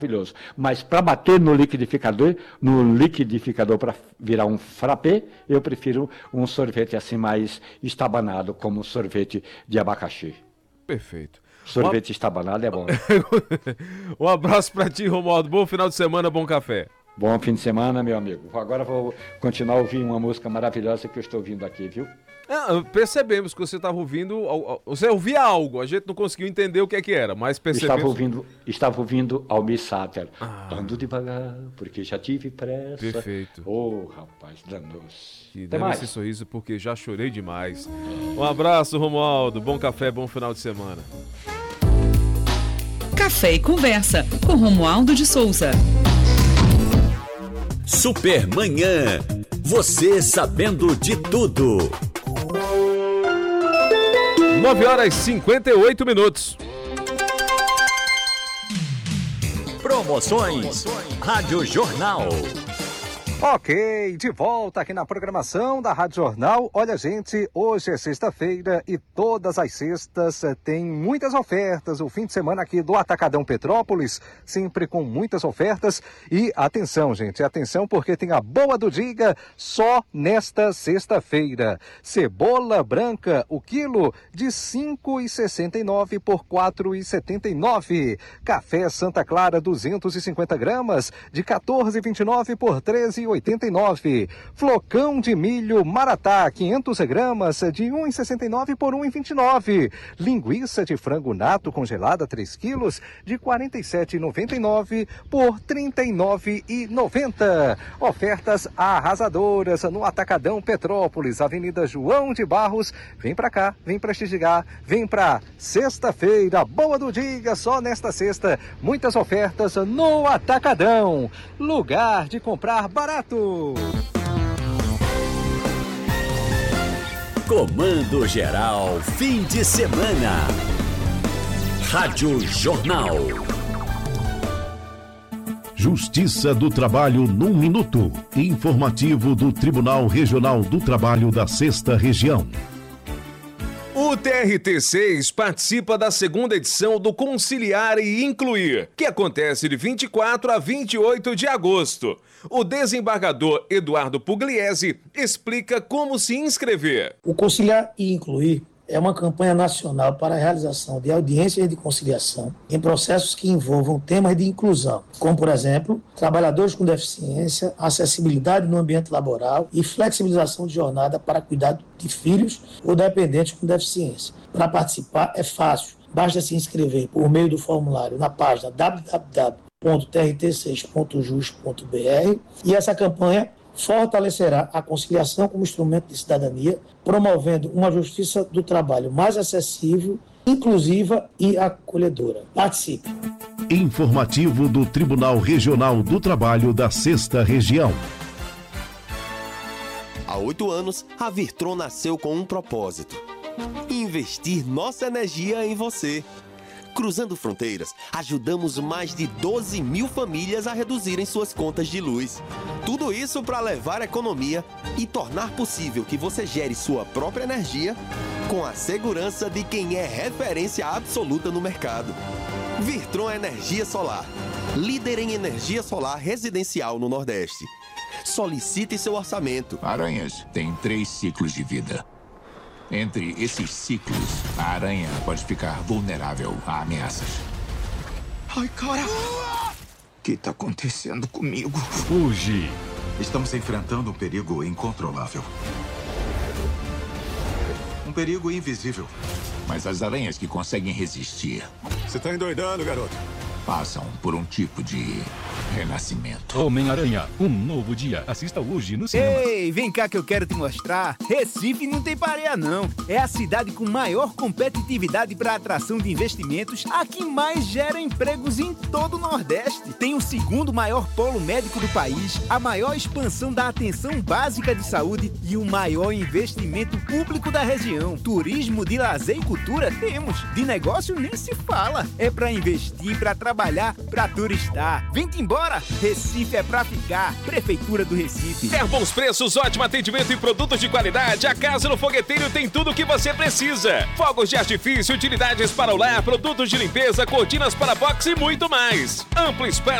maravilhoso. Mas para bater no liquidificador para virar um frappé, eu prefiro um sorvete assim mais estabanado, como sorvete de abacaxi. Perfeito. Sorvete estabanado é bom. Um abraço para ti, Romualdo. Bom final de semana, bom café. Bom fim de semana, meu amigo. Agora vou continuar ouvindo uma música maravilhosa que eu estou ouvindo aqui, viu? Percebemos que você estava ouvindo, você ouvia algo, a gente não conseguiu entender o que é que era, mas percebemos... Estava ouvindo Almir Sater. Ando devagar, porque já tive pressa. Perfeito. Rapaz, danos. E dê esse sorriso, porque já chorei demais. Um abraço, Romualdo, bom café, bom final de semana. Café e Conversa, com Romualdo de Souza. Supermanhã, você sabendo de tudo. 9h58. Promoções Rádio Jornal. Ok, de volta aqui na programação da Rádio Jornal. Olha, gente, hoje é sexta-feira e todas as sextas tem muitas ofertas. O fim de semana aqui do Atacadão Petrópolis, sempre com muitas ofertas. E atenção, gente, atenção, porque tem a boa do dia só nesta sexta-feira. Cebola branca, o quilo de R$ 5,69 por R$ 4,79. Café Santa Clara, 250 gramas, de R$ 14,29 por R$ 13,89. Flocão de milho Maratá, 500 gramas, de R$ 1,69 por R$ 1,29. Linguiça de frango nato congelada, 3 quilos, de R$ 47,99 por R$ 39,90. Ofertas arrasadoras no Atacadão Petrópolis, Avenida João de Barros. Vem pra cá, vem prestigiar, vem pra sexta-feira, boa do dia, só nesta sexta. Muitas ofertas no Atacadão, lugar de comprar barato. Comando Geral, fim de semana. Rádio Jornal. Justiça do Trabalho num minuto. Informativo do Tribunal Regional do Trabalho da 6ª Região. O TRT6 participa da segunda edição do Conciliar e Incluir, que acontece de 24 a 28 de agosto. O desembargador Eduardo Pugliese explica como se inscrever. O Conciliar e Incluir é uma campanha nacional para a realização de audiências de conciliação em processos que envolvam temas de inclusão, como, por exemplo, trabalhadores com deficiência, acessibilidade no ambiente laboral e flexibilização de jornada para cuidado de filhos ou dependentes com deficiência. Para participar é fácil, basta se inscrever por meio do formulário na página www.trt6.jus.br e essa campanha fortalecerá a conciliação como instrumento de cidadania, promovendo uma justiça do trabalho mais acessível, inclusiva e acolhedora. Participe! Informativo do Tribunal Regional do Trabalho da 6ª Região. Há 8 anos, a Virtron nasceu com um propósito: investir nossa energia em você. Cruzando fronteiras, ajudamos mais de 12 mil famílias a reduzirem suas contas de luz. Tudo isso para levar economia e tornar possível que você gere sua própria energia com a segurança de quem é referência absoluta no mercado. Virtron Energia Solar, líder em energia solar residencial no Nordeste. Solicite seu orçamento. Aranhas têm 3 ciclos de vida. Entre esses ciclos, a aranha pode ficar vulnerável a ameaças. Ai, cara! O que está acontecendo comigo? Hoje, estamos enfrentando um perigo incontrolável. Um perigo invisível. Mas as aranhas que conseguem resistir... Você está endoidando, garoto? Passam por um tipo de renascimento. Homem-Aranha, um novo dia. Assista hoje no cinema. Ei, vem cá que eu quero te mostrar. Recife não tem pareia, não. É a cidade com maior competitividade para atração de investimentos, a que mais gera empregos em todo o Nordeste. Tem o 2º maior polo médico do país, a maior expansão da atenção básica de saúde e o maior investimento público da região. Turismo de lazer e cultura temos. De negócio nem se fala. É para investir, para trabalhar trabalhar, pra turistar. Vem-te embora! Recife é pra ficar. Prefeitura do Recife. Quer bons preços, ótimo atendimento e produtos de qualidade? A Casa no Fogueteiro tem tudo o que você precisa. Fogos de artifício, utilidades para o lar, produtos de limpeza, cortinas para boxe e muito mais. Amplo espaço